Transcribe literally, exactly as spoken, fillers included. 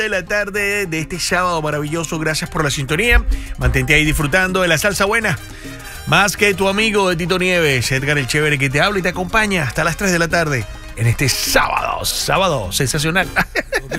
de la tarde de este sábado maravilloso. Gracias por la sintonía. Mantente ahí disfrutando de la salsa buena. Más que tu amigo de Tito Nieves, Edgar el Chévere, que te habla y te acompaña hasta las tres de la tarde en este sábado. Sábado sensacional.